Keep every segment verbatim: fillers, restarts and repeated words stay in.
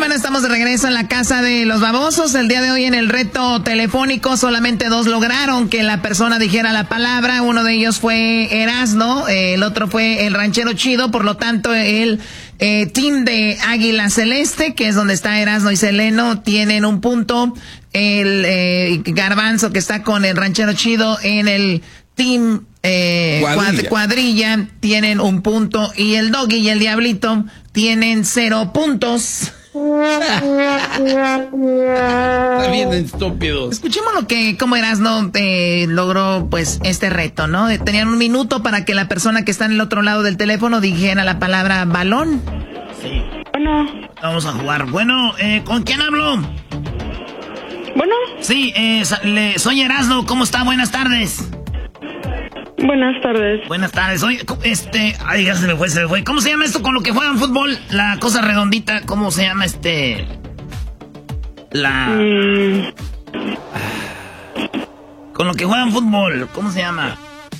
bueno, estamos de regreso en la casa de los babosos. El día de hoy en el reto telefónico solamente dos lograron que la persona dijera la palabra. Uno de ellos fue Erasno, eh, el otro fue el ranchero chido. Por lo tanto, el eh, team de Águila Celeste, que es donde está Erasno y Seleno, tienen un punto. El eh, Garbanzo, que está con el ranchero chido, en el team eh, cuadrilla. cuadrilla, tienen un punto. Y el Doggy y el Diablito tienen cero puntos. Está bien estúpidos. Escuchemos lo que, cómo Erasno eh, logró pues este reto, ¿no? Tenían un minuto para que la persona que está en el otro lado del teléfono dijera la palabra balón. Sí. Bueno. Vamos a jugar. Bueno, eh, ¿con quién hablo? Bueno. Sí, eh, le, soy Erasno. ¿Cómo está? Buenas tardes. Buenas tardes. Buenas tardes. Oye, este... Ay, ya se me fue, se me fue. ¿Cómo se llama esto con lo que juegan fútbol? La cosa redondita. ¿Cómo se llama este...? La... Mm. Con lo que juegan fútbol. ¿Cómo se llama?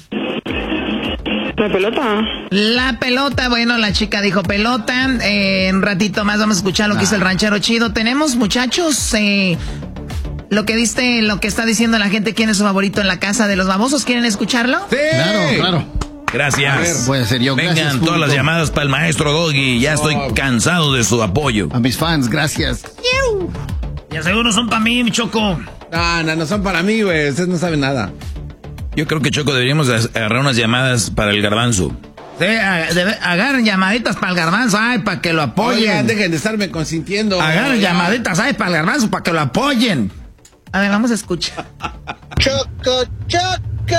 La pelota. La pelota. Bueno, la chica dijo pelota. Eh, un ratito más vamos a escuchar lo que hizo el ranchero chido. Tenemos, muchachos... Eh, Lo que diste, lo que está diciendo la gente, ¿quién es su favorito en la casa de los babosos? ¿Quieren escucharlo? Sí. Claro, claro. Gracias. Ver, puede ser yo. Vengan gracias, todas las llamadas para el maestro Doggy. Ya estoy cansado de su apoyo. A mis fans, gracias. Ya seguro son para mí, mi Choco. No, no, no son para mí, güey. Ustedes no saben nada. Yo creo que, Choco, deberíamos agarrar unas llamadas para el Garbanzo. Sí, agarren llamaditas para el Garbanzo, ay, para que lo apoyen. Oigan, dejen de estarme consintiendo. Agarren llamaditas, ay, para el Garbanzo, para que lo apoyen. A ver, vamos a escuchar. Choco, Choco.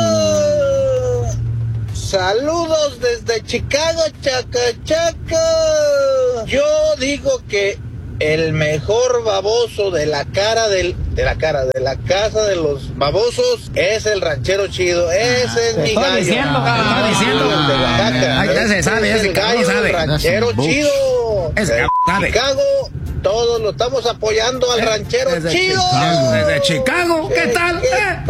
Saludos desde Chicago, Choco, Choco. Yo digo que el mejor baboso de la cara del, de la cara de la casa de los babosos es el ranchero chido. Ese es mi gallo. Estoy diciendo, estoy diciendo. El de Oaxaca. Ahí está, se sabe, ese cabrón sabe. Ranchero chido. Ese cabrón sabe. Chicago. Todos lo estamos apoyando al ranchero desde chido. Chicago, desde Chicago, ¿qué tal?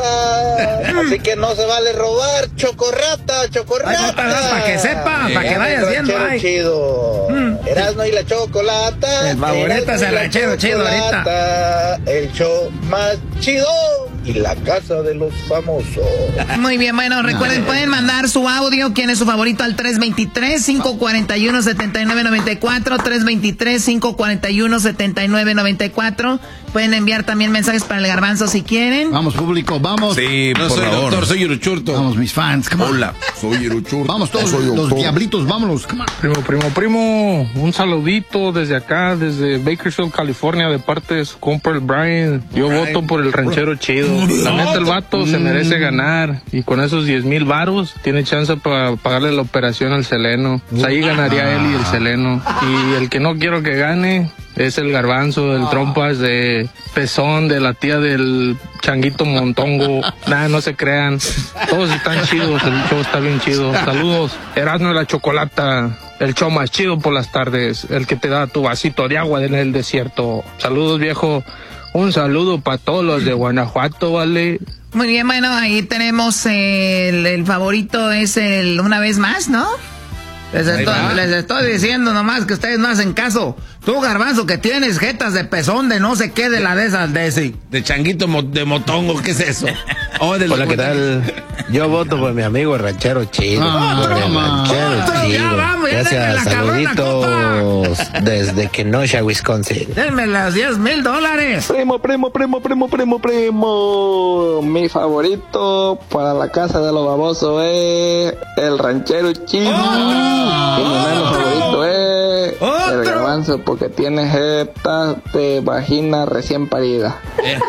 ¿Eh? Así que no se vale robar, chocorrata, chocorrata. Para que sepa, para que vaya haciendo. Ranchero chido. Mm. Erasno y la chocolata. El favorito es el ranchero chido ahorita. El show más chido. Y la casa de los famosos. Muy bien, bueno, recuerden, pueden mandar su audio, quién es su favorito, al tres dos tres, cinco cuatro uno, siete nueve nueve cuatro, tres dos tres, cinco cuatro uno, siete nueve nueve cuatro. Pueden enviar también mensajes para el Garbanzo si quieren. Vamos, público, vamos. Sí, no por soy favor. doctor, soy Iruchurto. Vamos, mis fans, come on. Hola, soy Iruchurto. Vamos todos, soy los doctor. diablitos, vámonos, come on. Primo, primo, primo, un saludito desde acá, desde Bakersfield, California, de parte de su compa el Brian. Yo Brian. voto por el ranchero chido. La neta, el vato mm. se merece ganar. Y con esos diez mil varos, tiene chance para pagarle la operación al Seleno. Pues ahí ganaría él y el Seleno. Y el que no quiero que gane es el Garbanzo, el Trompas de Pezón, de la tía del Changuito Montongo. Nah, no se crean. Todos están chidos, el show está bien chido. Saludos, Erasno y la Chocolata. El show más chido por las tardes. El que te da tu vasito de agua en el desierto. Saludos, viejo. Un saludo para todos los de Guanajuato, ¿vale? Muy bien, bueno, ahí tenemos el, el favorito es el Una Vez Más, ¿no? Les estoy, les estoy diciendo nomás que ustedes no hacen caso. Tú, Garbanzo, que tienes jetas de pezón de no sé qué de la de esas de ese. De changuito mo, de motongo, ¿qué es eso? Oh, de Hola, ¿qué tal? Yo voto por mi amigo el ranchero chido. Ah, por el ranchero otro, chido. ya vamos, ya Gracias, saluditos desde Kenosha, Wisconsin. Denme las diez mil dólares. Primo, primo, primo, primo, primo, primo. Mi favorito para la casa de los babosos es el ranchero chido. ¡Oh! Y mi menos favorito es ¡Otro! el Garbanzo porque tiene jetas de vagina recién parida.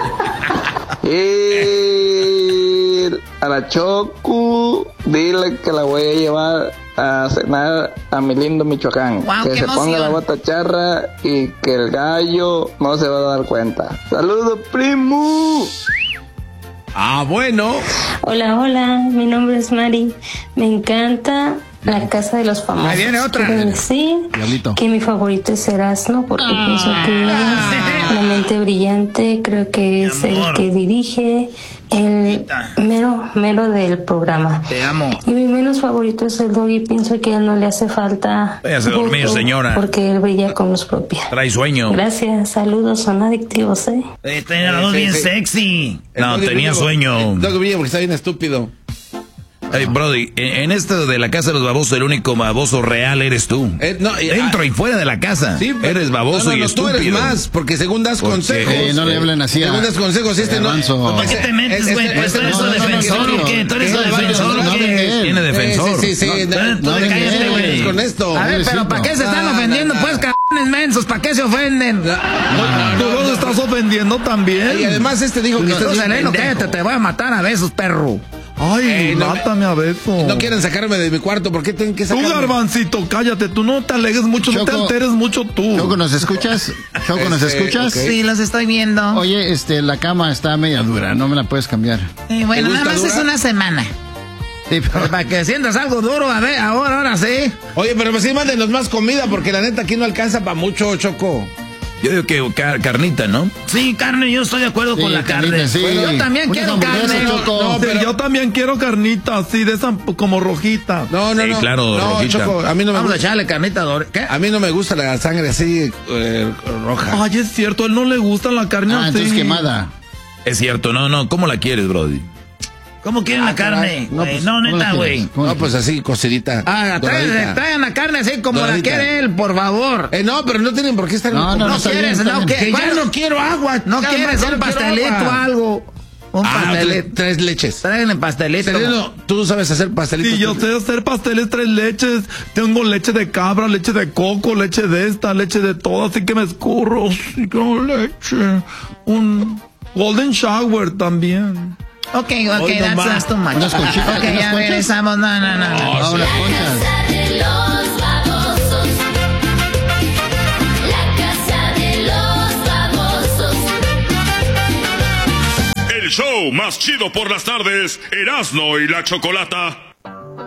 Y a la Choco, dile que la voy a llevar a cenar a mi lindo Michoacán. Wow, que se emoción. ponga la bota charra y que el gallo no se va a dar cuenta. ¡Saludos, primo! Ah, bueno. Hola, hola, mi nombre es Mari. Me encanta La casa de los famosos. Ahí viene otra. Quiero decir Diablito. que mi favorito es Erasmo porque Ah. pienso que es una mente brillante, creo que es el que dirige el mero, mero del programa. Te amo. Y mi menos favorito es el Doggy, pienso que a él no le hace falta Váyase a dormir, voto, señora. porque él brilla con luz propia. Trae sueño. Gracias, saludos, son adictivos, ¿eh? Eh, tenía la voz Sí, bien sí. sexy. El No, Doggy tenía brilla- sueño. el Doggy brilla porque está bien estúpido. Hey, Brody, en, en esto de la casa de los babosos, el único baboso real eres tú. Eh, no, y- Dentro y fuera de la casa. Sí, pero- eres baboso no, no, y no, estúpido. tú eres más, porque según das ¿Por qué? consejos. Eh, no le hablen así a- Según das consejos, este no. Garbanzo. ¿Para qué te metes, Este- güey? este- Pues tú eres este- su no, no, no, defensor, no, ¿o qué? ¿Tú eres no, su no, defensor, no, o no, qué? no, no, Tiene defensor. Sí, sí, sí. No, no, tú no, cállate, no, güey. con esto. A ver, pero Pobrecito. ¿para qué se están No, ofendiendo? no, no. Pues, cabrones mensos, ¿para qué se ofenden? Tú los estás ofendiendo también. Y además este dijo que Tú, estás Seleno, pendejo. cállate, te voy a matar a besos, perro. Ay, Ey, no, mátame a beso. No quieren sacarme de mi cuarto, ¿por qué tienen que Tú, sacarme? Garbancito, cállate, tú no te alegues mucho, no te Choco. alteres mucho tú. Choco, ¿nos escuchas? Choco, ¿nos Este, escuchas? ok. Sí, los estoy viendo. Oye, este, la cama está media dura, no me la puedes cambiar. Eh, bueno, ¿Te nada gusta más es dura? una semana. Sí, pero- Para que sientas algo duro, a ver, ahora, ahora sí. Oye, pero pues sí, mándenos más comida, porque la neta aquí no alcanza para mucho, Choco. Yo digo que car- carnita, ¿no? Sí, carne, yo estoy de acuerdo Sí, con la carnita, carne. sí. Yo también Unas quiero hamburguesas, carne. Choco. No, Sí, pero- yo también quiero carnita, así de esa como rojita. No, no, Sí, no. claro, no, rojita. Choco, a mí no me Vamos a gusta. echarle carnita dor- ¿Qué? A mí no me gusta la sangre así eh, roja. Ay, es cierto, a él no le gusta la carne Ah, así. entonces quemada. Es cierto, no, no. ¿Cómo la quieres, Brody? ¿Cómo quieren la carne? No, güey? pues, No, ¿cómo la neta, quieres? güey. ¿Cómo la No, pues así, cocidita. Ah, traigan, doradita. traigan la carne así como Doradita. la quiere él, por favor. Eh, no, pero no tienen por qué estar... No, no, No, no, está bien, quieres, está no, bien. que, Que ya bueno, no quiero agua. no Calma, quieres ya un no quiero pastelito o agua. algo. Un Ah, pastelito. tres, tres leches. Tráiganle pastelito. Sereno, tú sabes hacer pastelitos. Sí, yo sé hacer pasteles tres leches. Tengo leche de cabra, leche de coco, leche de esta, leche de todo, así que me escurro. Sí, con leche. Un golden shower también. Ok, ok, Hoy that's, nomás. that's too much. Unas conchitas, Ok, unas ya conchas. regresamos. No, no, no. no. Ah, unas conchas. de los babosos. La casa de los babosos. El show más chido por las tardes, Erasmo y la Chocolata.